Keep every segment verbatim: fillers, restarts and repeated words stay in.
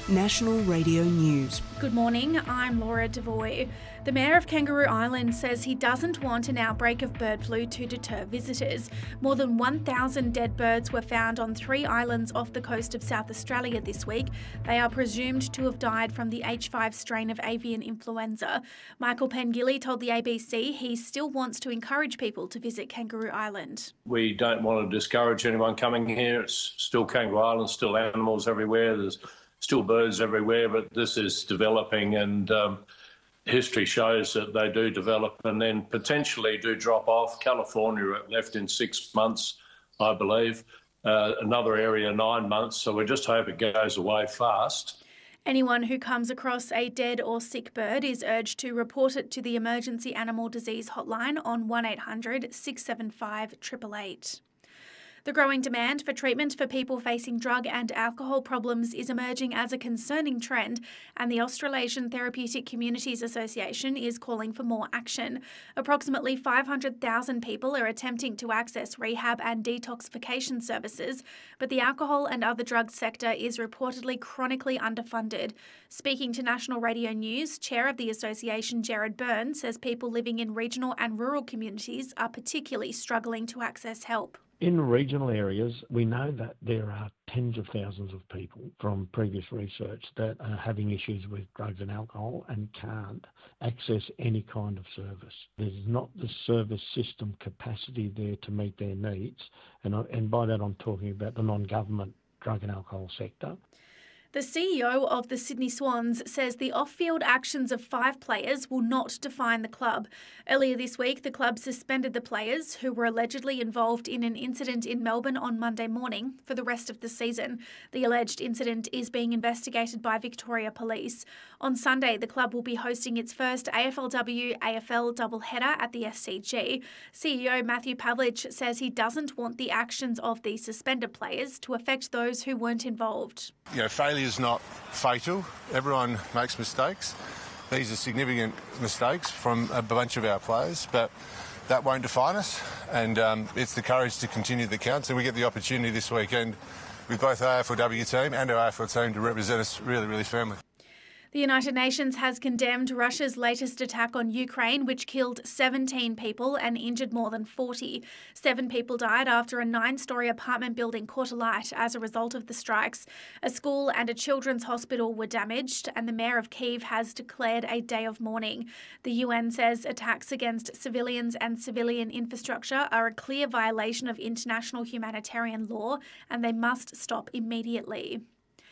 National Radio News. Good morning, I'm Laura Devoy. The Mayor of Kangaroo Island says he doesn't want an outbreak of bird flu to deter visitors. More than one thousand dead birds were found on three islands off the coast of South Australia this week. They are presumed to have died from the H five strain of avian influenza. Michael Pengilly told the A B C he still wants to encourage people to visit Kangaroo Island. We don't want to discourage anyone coming here. It's still Kangaroo Island, still animals everywhere. There's still birds everywhere, but this is developing, and um, history shows that they do develop and then potentially do drop off. California left in six months, I believe. Uh, another area nine months, so we just hope it goes away fast. Anyone who comes across a dead or sick bird is urged to report it to the Emergency Animal Disease Hotline on one eight hundred six seven five eight eight eight. The growing demand for treatment for people facing drug and alcohol problems is emerging as a concerning trend, and the Australasian Therapeutic Communities Association is calling for more action. Approximately five hundred thousand people are attempting to access rehab and detoxification services, but the alcohol and other drugs sector is reportedly chronically underfunded. Speaking to National Radio News, Chair of the association Gerard Byrne says people living in regional and rural communities are particularly struggling to access help. In regional areas, we know that there are tens of thousands of people from previous research that are having issues with drugs and alcohol and can't access any kind of service. There's not the service system capacity there to meet their needs, and, I, and by that I'm talking about the non-government drug and alcohol sector. The C E O of the Sydney Swans says the off-field actions of five players will not define the club. Earlier this week, the club suspended the players, who were allegedly involved in an incident in Melbourne on Monday morning, for the rest of the season. The alleged incident is being investigated by Victoria Police. On Sunday, the club will be hosting its first A F L W A F L doubleheader at the S C G. C E O Matthew Pavlich says he doesn't want the actions of the suspended players to affect those who weren't involved. You know, failure is not fatal. Everyone makes mistakes. These are significant mistakes from a bunch of our players, but that won't define us, and um, it's the courage to continue that counts, and we get the opportunity this weekend with both our A F L W team and our A F L team to represent us really, really firmly. The United Nations has condemned Russia's latest attack on Ukraine, which killed seventeen people and injured more than forty. Seven people died after a nine-storey apartment building caught alight as a result of the strikes. A school and a children's hospital were damaged, and the mayor of Kyiv has declared a day of mourning. The U N says attacks against civilians and civilian infrastructure are a clear violation of international humanitarian law, and they must stop immediately.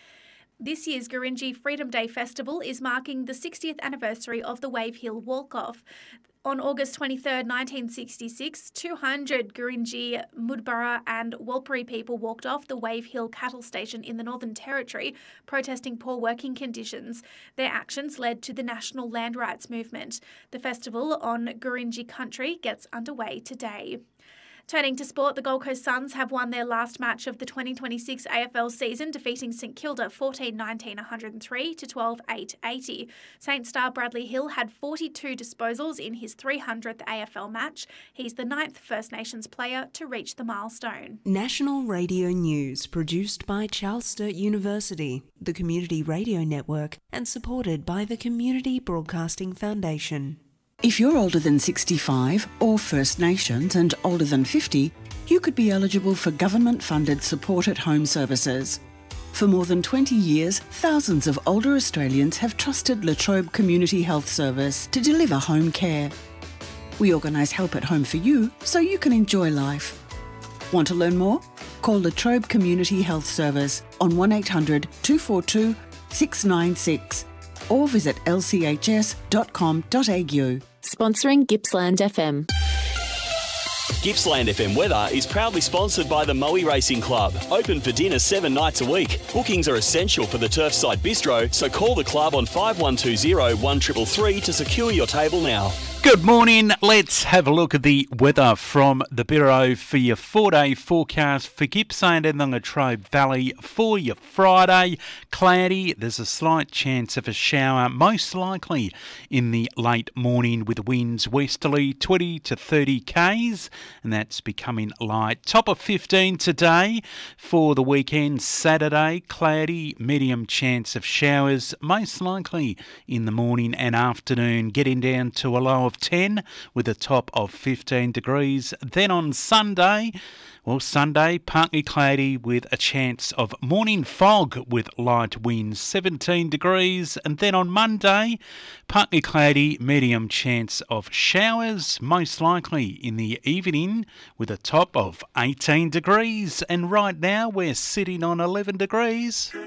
This year's Gurindji Freedom Day Festival is marking the sixtieth anniversary of the Wave Hill Walk-Off. On August twenty-third, nineteen sixty-six, two hundred Gurindji, Mudburra and Warlpiri people walked off the Wave Hill cattle station in the Northern Territory, protesting poor working conditions. Their actions led to the National Land Rights Movement. The festival on Gurindji country gets underway today. Turning to sport, the Gold Coast Suns have won their last match of the twenty twenty-six A F L season, defeating St Kilda fourteen nineteen one hundred three to twelve eight eighty. Saint star Bradley Hill had forty-two disposals in his three hundredth A F L match. He's the ninth First Nations player to reach the milestone. National Radio News, produced by Charles Sturt University, the Community Radio Network, and supported by the Community Broadcasting Foundation. If you're older than sixty-five or First Nations and older than fifty, you could be eligible for government-funded support at home services. For more than twenty years, thousands of older Australians have trusted La Trobe Community Health Service to deliver home care. We organise help at home for you so you can enjoy life. Want to learn more? Call La Trobe Community Health Service on one eight hundred two four two six nine six or visit l c h s dot com dot a u. Sponsoring Gippsland F M. Gippsland F M weather is proudly sponsored by the Moe Racing Club. Open for dinner seven nights a week. Bookings are essential for the Turfside Bistro, so call the club on five one two zero one three three three to secure your table now. Good morning. Let's have a look at the weather from the Bureau for your four-day forecast for Gippsland and the Latrobe Valley for your Friday. Cloudy. There's a slight chance of a shower, most likely in the late morning with winds westerly twenty to thirty k's, and that's becoming light. Top of fifteen today for the weekend. Saturday, cloudy, medium chance of showers, most likely in the morning and afternoon, getting down to a low of ten with a top of fifteen degrees. Then on Sunday, well, Sunday, partly cloudy with a chance of morning fog with light winds, seventeen degrees. And then on Monday, partly cloudy, medium chance of showers, most likely in the evening with a top of eighteen degrees. And right now we're sitting on eleven degrees.